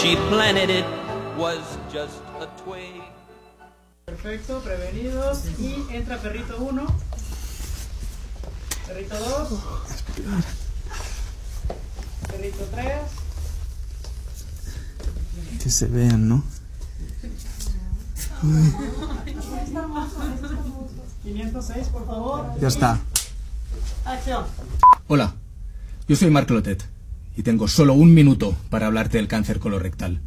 She planted it was just a twig. Perfecto, prevenidos. Y entra perrito 1. Perrito 2. Perrito 3. Que se vean, ¿no? 506, por favor. Ya está. Acción. Hola, yo soy Marc Clotet y tengo solo 1 minuto para hablarte del cáncer colorectal.